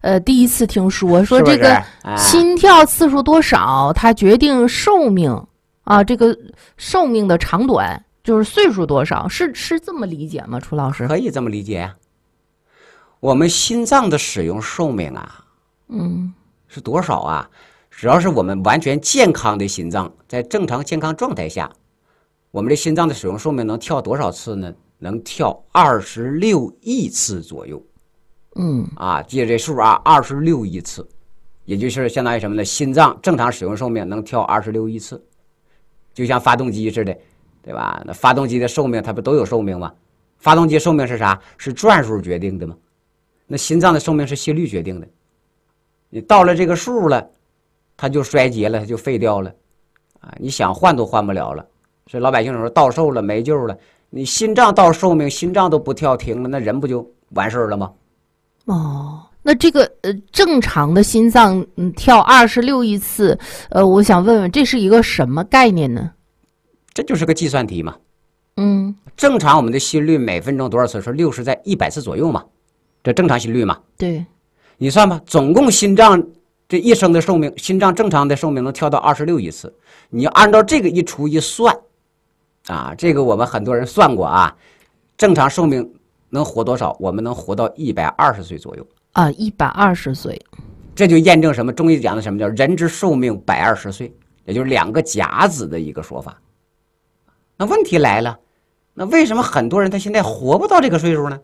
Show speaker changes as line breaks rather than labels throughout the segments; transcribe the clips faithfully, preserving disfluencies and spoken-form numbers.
呃第一次听说说这个心跳次数多少，它决定寿命啊，这个寿命的长短就是岁数多少，是是这么理解吗？楚老师？
可以这么理解呀、啊。我们心脏的使用寿命啊，
嗯，
是多少啊？只要是我们完全健康的心脏，在正常健康状态下，我们的心脏的使用寿命能跳多少次呢？能跳二十六亿次左右。
嗯，
啊，记着这数啊，二十六亿次，也就是相当于什么呢？心脏正常使用寿命能跳二十六亿次，就像发动机似的，对吧？那发动机的寿命它不都有寿命吗？发动机寿命是啥？是转数决定的吗？那心脏的寿命是心率决定的。你到了这个数了，它就衰竭了，它就废掉了，啊，你想换都换不了了。所以老百姓说到寿了没救了，你心脏到寿命，心脏都不跳停了，那人不就完事儿了吗？
哦，那这个呃正常的心脏嗯跳二十六亿次，呃，我想问问，这是一个什么概念呢？
这就是个计算题嘛。
嗯，
正常我们的心率每分钟多少次？是六十在一百次左右嘛，这正常心率嘛。
对，
你算吧，总共心脏这一生的寿命，心脏正常的寿命能跳到二十六亿次。你要按照这个一除一算，啊，这个我们很多人算过啊，正常寿命能活多少？我们能活到一百二十岁左右
啊，一百二十岁。
这就验证什么？中医讲的什么叫人之寿命百二十岁，也就是两个甲子的一个说法。那问题来了，那为什么很多人他现在活不到这个岁数呢？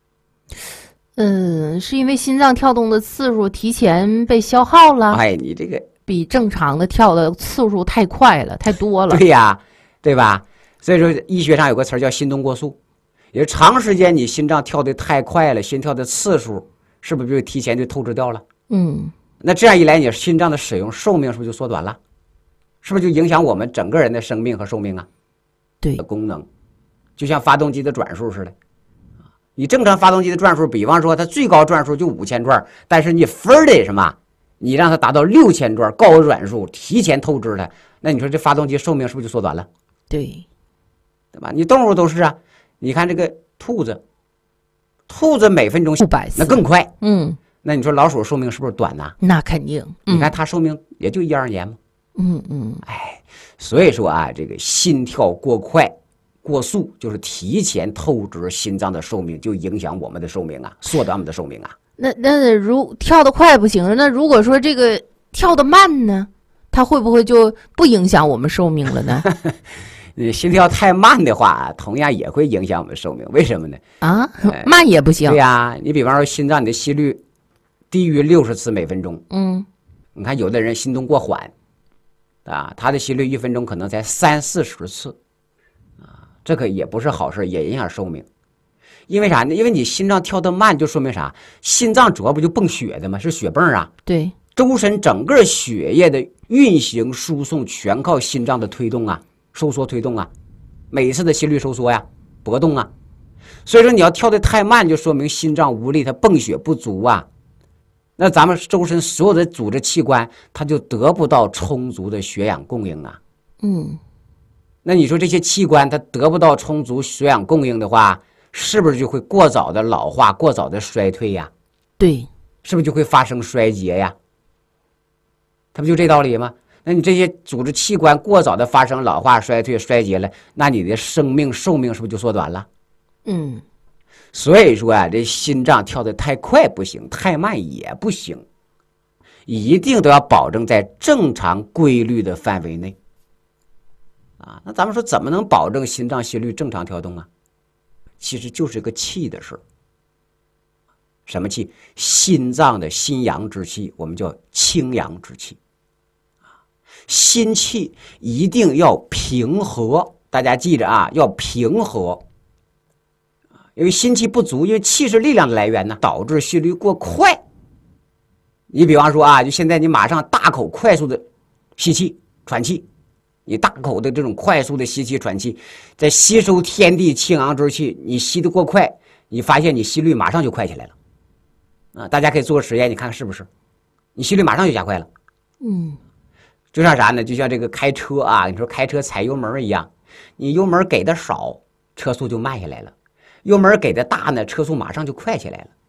嗯，是因为心脏跳动的次数提前被消耗了。
哎，你这个
比正常的跳的次数太快了，太多了。
对呀，对吧？所以说医学上有个词叫心动过速，也是长时间你心脏跳得太快了，心跳的次数是不是就提前就透支掉了？
嗯，
那这样一来，你心脏的使用寿命是不是就缩短了？是不是就影响我们整个人的生命和寿命啊？
对，
功能就像发动机的转数似的。你正常发动机的转数，比方说它最高转数就五千转，但是你分得什么？你让它达到六千转高额转数，提前透支它，那你说这发动机寿命是不是就缩短了？
对，
对吧？你动物都是啊，你看这个兔子，兔子每分钟
五百次
那更快，
嗯，
那你说老鼠寿命是不是短呢？
那肯定，
嗯、你看它寿命也就一二年嘛，
嗯嗯，
哎，所以说啊，这个心跳过快。过速就是提前透支心脏的寿命，就影响我们的寿命啊，缩短我们的寿命啊。
那那如跳得快不行，那如果说这个跳得慢呢，它会不会就不影响我们寿命了呢？
你心跳太慢的话，同样也会影响我们寿命。为什么呢？
啊，慢也不行。
对呀、啊，你比方说心脏你的心率低于六十次每分钟，
嗯，
你看有的人心动过缓，啊，他的心率一分钟可能才三四十次。这个也不是好事，也影响寿命。因为啥呢？因为你心脏跳得慢，就说明啥？心脏主要不就泵血的吗？是血泵啊。
对，
周身整个血液的运行输送全靠心脏的推动啊，收缩推动啊，每一次的心率收缩呀，搏动啊。所以说你要跳得太慢，就说明心脏无力，它泵血不足啊。那咱们周身所有的组织器官，它就得不到充足的血氧供应啊。
嗯。
那你说这些器官它得不到充足血氧供应的话，是不是就会过早的老化，过早的衰退呀？
对，
是不是就会发生衰竭呀？它不就这道理吗？那你这些组织器官过早的发生老化、衰退、衰竭了，那你的生命寿命是不是就缩短了？
嗯，
所以说啊，这心脏跳得太快不行，太慢也不行，一定都要保证在正常规律的范围内。啊，那咱们说怎么能保证心脏心率正常跳动啊？其实就是个气的事儿。什么气？心脏的心阳之气，我们叫清阳之气。心气一定要平和，大家记着啊，要平和。因为心气不足，因为气是力量的来源呢，导致心率过快。你比方说啊，就现在你马上大口快速的吸气、喘气。你大口的这种快速的吸气喘气，在吸收天地清阳之气，你吸得过快，你发现你心率马上就快起来了。啊，大家可以做个实验，你看看是不是？你心率马上就加快了。
嗯，
就像啥呢？就像这个开车啊，你说开车踩油门一样，你油门给的少，车速就慢下来了；油门给的大呢，车速马上就快起来了。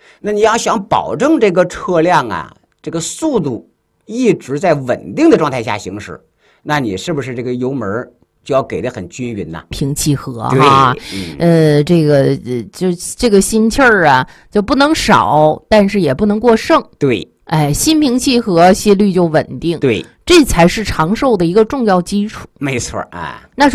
那你要想保证这个车辆啊，这个速度一直在稳定的状态下行驶，那你是不是这个油门就要给的很均匀呐、啊？
平气和哈，嗯、呃，这个就这个心气儿啊，就不能少，但是也不能过剩。
对，
哎，心平气和，心率就稳定。
对，
这才是长寿的一个重要基础。
没错啊。
那说